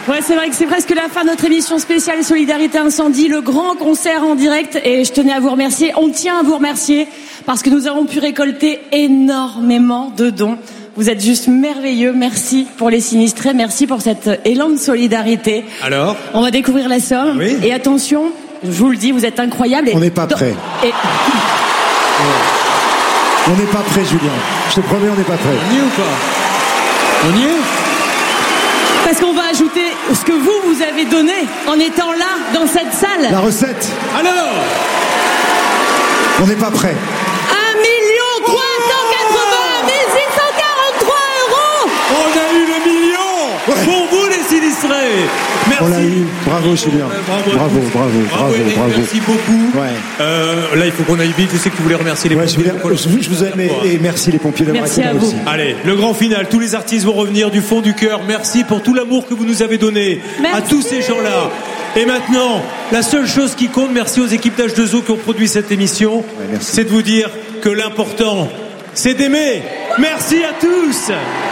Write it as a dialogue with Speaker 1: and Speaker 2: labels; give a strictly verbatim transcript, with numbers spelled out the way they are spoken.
Speaker 1: Ouais, c'est vrai que c'est presque la fin de notre émission spéciale Solidarité Incendie, le grand concert en direct. Et je tenais à vous remercier. On tient à vous remercier parce que nous avons pu récolter énormément de dons. Vous êtes juste merveilleux. Merci pour les sinistrés. Merci pour cet élan de solidarité.
Speaker 2: Alors ?
Speaker 1: On va découvrir la somme.
Speaker 2: Oui.
Speaker 1: Et attention, je vous le dis, vous êtes incroyables. Et
Speaker 3: on n'est pas prêts.
Speaker 1: Et...
Speaker 3: On n'est pas prêts, Julien. Je te promets, on n'est pas prêts.
Speaker 2: On y est ou pas ? On y est ?
Speaker 1: Parce qu'on va ajouter ce que vous, vous avez donné en étant là, dans cette salle.
Speaker 3: La recette.
Speaker 2: Alors ?
Speaker 3: On n'est pas prêts.
Speaker 1: un million trois cent quatre-vingt mille six cent quarante-trois euros.
Speaker 2: On a eu le million. Ouais. Pour vous, les sinistrés. Merci.
Speaker 3: On l'a eu. Bravo, Julien.
Speaker 2: Euh, bravo,
Speaker 3: bravo, bravo, bravo,
Speaker 2: bravo,
Speaker 3: bravo.
Speaker 2: Merci beaucoup.
Speaker 3: Ouais.
Speaker 2: Euh, là, il faut qu'on aille vite. Je sais que tu voulais remercier les
Speaker 3: ouais,
Speaker 2: pompiers.
Speaker 3: Je, voulais, je, je vous aime et, et merci les pompiers d'avoir
Speaker 1: été
Speaker 3: là
Speaker 1: aussi.
Speaker 2: Allez, le grand final. Tous les artistes vont revenir du fond du cœur. Merci pour tout l'amour que vous nous avez donné
Speaker 1: merci.
Speaker 2: À tous ces gens-là. Et maintenant, la seule chose qui compte, merci aux équipes d'H deux O qui ont produit cette émission,
Speaker 3: ouais, c'est
Speaker 2: de vous dire que l'important, c'est d'aimer. Merci à tous.